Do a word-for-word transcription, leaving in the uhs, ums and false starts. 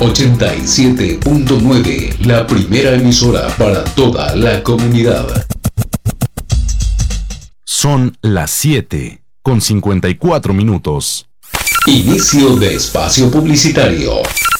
ochenta y siete punto nueve, la primera emisora para toda la comunidad. Son las siete con cincuenta y cuatro minutos. Inicio de espacio publicitario.